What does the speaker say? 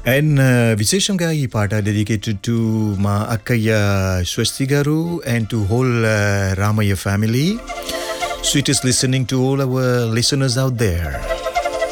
And విశేషంగా ఈ పాట డెడికేటెడ్ టు మా అక్కయ్య స్వస్తి గారు and to whole Ramayya family. Sweetest listening to all our listeners out there.